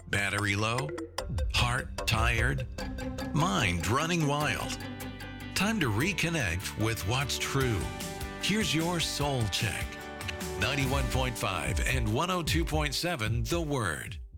Battery low? Heart tired? Mind running wild? Time to reconnect with what's true. Here's your Soul Check. 91.5 and 102.7 The Word.